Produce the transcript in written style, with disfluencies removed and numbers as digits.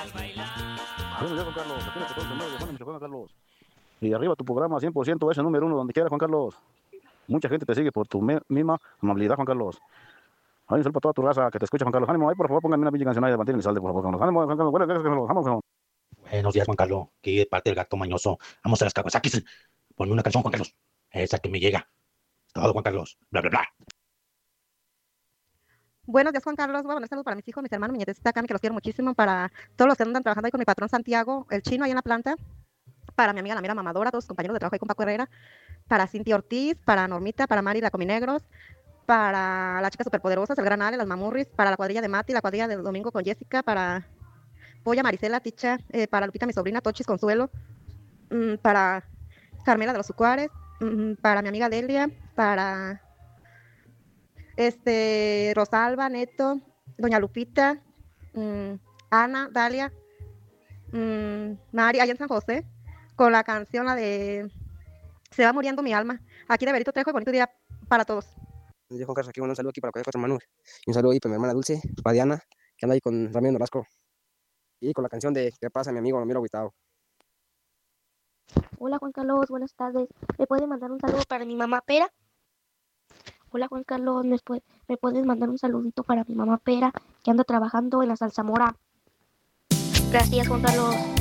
Buenos días, Juan Carlos. Aquí en el Potosí, de Juan, Michoacán, Carlos. Y arriba tu programa 100% es el número uno donde quiera, Juan Carlos. Mucha gente te sigue por tu misma amabilidad, Juan Carlos. Hay un saludo para toda tu raza que te escucha, Juan Carlos. Ánimo, ahí por favor, pónganme una pinche canción ahí de Martín Elizalde, por favor, Juan Carlos. Ánimo, Juan Carlos. Buenas tardes, Juan Carlos. Vamos, Juan. Buenos días, Juan Carlos. Aquí de parte del gato mañoso. Vamos a las Kawasaki's. Ponme una canción, Juan Carlos. Esa que me llega. Es todo, Juan Carlos. Bla, bla, bla. Buenos días, Juan Carlos. Bueno, un saludo para mis hijos, mis hermanos, mi nietecita Cami, que los quiero muchísimo. Para todos los que andan trabajando ahí con mi patrón Santiago, el chino ahí en la planta. Para mi amiga la mera mamadora, todos sus compañeros de trabajo ahí con Paco Herrera. Para Cintia Ortiz, para Normita, para Mari, la Cominegros. Para las chicas superpoderosas, el Gran Ale, las Mamurris. Para la cuadrilla de Mati, la cuadrilla del Domingo con Jessica. Para Polla, Marisela, Ticha. Para Lupita, mi sobrina, Tochis, Consuelo. Para Carmela de los Sucuares. Para mi amiga Delia. Para Rosalba, Neto, Doña Lupita, Ana, Dalia, Mari, allá en San José, con la canción la de Se va muriendo mi alma. Aquí de Berito Trejo y bonito día para todos. Yo Juan Carlos aquí, bueno, un saludo aquí para cuatro hermanos. Y un saludo ahí para mi hermana Dulce, para Diana, que anda ahí con Ramiro Nolasco. Y con la canción de ¿Qué pasa, mi amigo? Lo miro agüitado. Hola Juan Carlos, buenas tardes. ¿Me puede mandar un saludo para mi mamá Pera? Hola Juan Carlos, ¿me puedes mandar un saludito para mi mamá Pera, que anda trabajando en la Salsamora? Gracias, Juan Carlos.